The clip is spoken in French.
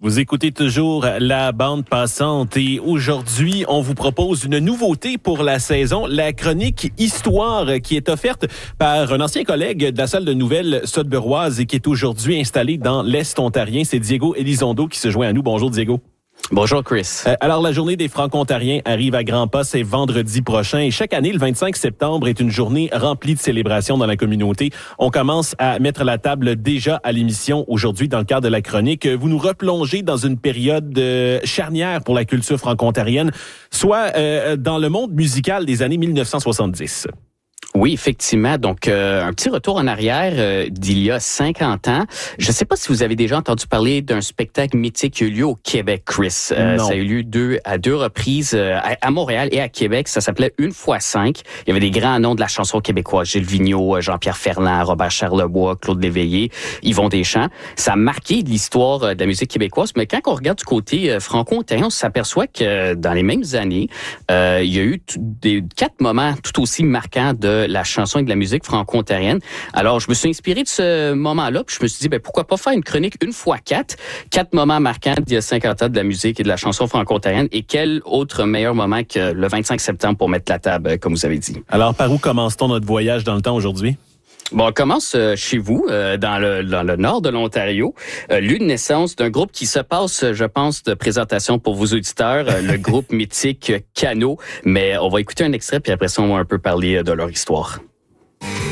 Vous écoutez toujours la bande passante et aujourd'hui, on vous propose une nouveauté pour la saison, la chronique Histoire qui est offerte par un ancien collègue de la salle de nouvelles Sudburoise et qui est aujourd'hui installé dans l'Est ontarien. C'est Diego Elizondo qui se joint à nous. Bonjour Diego. Bonjour Chris. Alors, la journée des Franco-Ontariens arrive à grands pas, c'est vendredi prochain. Et chaque année, le 25 septembre est une journée remplie de célébrations dans la communauté. On commence à mettre la table déjà à l'émission aujourd'hui dans le cadre de la chronique. Vous nous replongez dans une période charnière pour la culture franco-ontarienne, soit dans le monde musical des années 1970. Oui, effectivement. Donc, un petit retour en arrière d'il y a 50 ans. Je ne sais pas si vous avez déjà entendu parler d'un spectacle mythique qui a eu lieu au Québec, Chris. Ça a eu lieu à deux reprises à Montréal et à Québec. Ça s'appelait Une fois 5. Il y avait des grands noms de la chanson québécoise. Gilles Vigneault, Jean-Pierre Ferland, Robert Charlebois, Claude Léveillé, Yvon Deschamps. Ça a marqué de l'histoire de la musique québécoise. Mais quand on regarde du côté franco-ontarien, on s'aperçoit que dans les mêmes années, il y a eu 4 moments tout aussi marquants de la chanson et de la musique franco-ontarienne. Alors, je me suis inspiré de ce moment-là, puis je me suis dit, pourquoi pas faire une chronique une fois 4 moments marquants d'il y a 50 ans de la musique et de la chanson franco-ontarienne, et quel autre meilleur moment que le 25 septembre pour mettre la table, comme vous avez dit. Alors, par où commence-t-on notre voyage dans le temps aujourd'hui? Bon, on commence chez vous, dans le nord de l'Ontario, lieu de naissance d'un groupe qui se passe, je pense, de présentation pour vos auditeurs, le groupe mythique Cano. Mais on va écouter un extrait, puis après ça, on va un peu parler de leur histoire.